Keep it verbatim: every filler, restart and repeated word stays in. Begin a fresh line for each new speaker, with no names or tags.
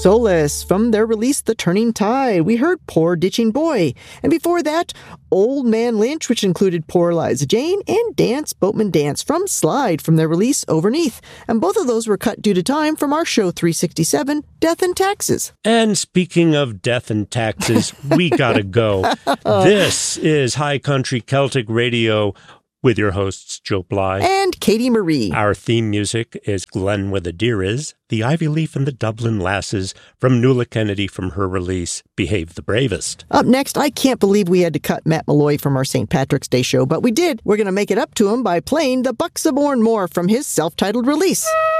Solace from their release The Turning Tide. We heard Poor Ditching Boy. And before that, Old Man Lynch, which included Poor Eliza Jane, and Dance Boatman Dance from Slide from their release Overneath. And both of those were cut due to time from our show three sixty-seven, Death and Taxes.
And speaking of death and taxes, we gotta go. This is High Country Celtic Radio with your hosts, Joe Bly
and Katie Marie.
Our theme music is Glen Where the Deer Is, The Ivy Leaf and the Dublin Lasses from Nuala Kennedy from her release, Behave the Bravest.
Up next, I can't believe we had to cut Matt Malloy from our Saint Patrick's Day show, but we did. We're going to make it up to him by playing the Bucks of Bournemore from his self-titled release.